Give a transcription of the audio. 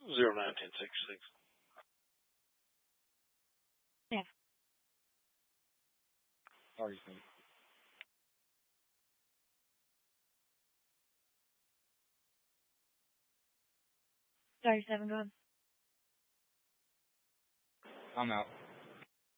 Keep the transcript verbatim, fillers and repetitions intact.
Zero nine ten six six. Yeah. Already seen. Sorry, seven, go ahead. I'm out.